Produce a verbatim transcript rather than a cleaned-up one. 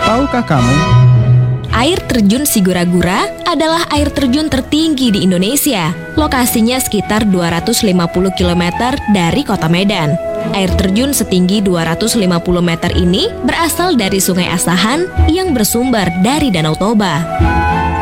Tahukah kamu? Air terjun Sigura-gura adalah air terjun tertinggi di Indonesia. Lokasinya sekitar dua ratus lima puluh kilometer dari kota Medan. Air terjun setinggi dua ratus lima puluh meter ini berasal dari Sungai Asahan yang bersumber dari Danau Toba.